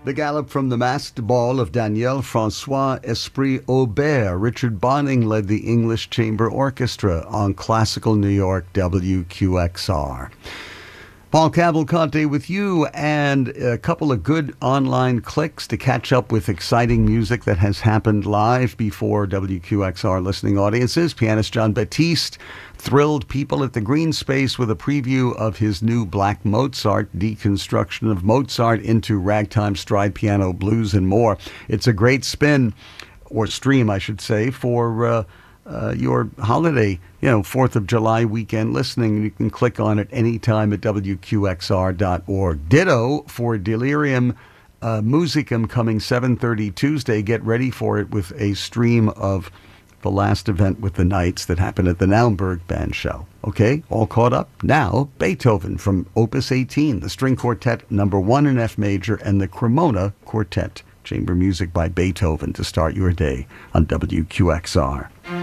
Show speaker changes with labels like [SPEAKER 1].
[SPEAKER 1] The Galop from the Masked Ball of Daniel Francois Esprit Aubert. Richard Bonning led the English Chamber Orchestra on Classical New York WQXR. Paul Cavalcante with you, and a couple of good online clicks to catch up with exciting music that has happened live before WQXR listening audiences. Pianist Jon Batiste thrilled people at the Green Space with a preview of his new Black Mozart, deconstruction of Mozart into ragtime, stride piano, blues, and more. It's a great spin, or stream, I should say, for your holiday, 4th of July weekend listening. You can click on it anytime at WQXR.org. Ditto for Delirium Musicum coming 7:30 Tuesday. Get ready for it with a stream of the last event with the Knights that happened at the Naumburg Band Show. Okay, all caught up? Now, Beethoven from Opus 18, the String Quartet number 1 in F major, and the Cremona Quartet. Chamber music by Beethoven to start your day on WQXR.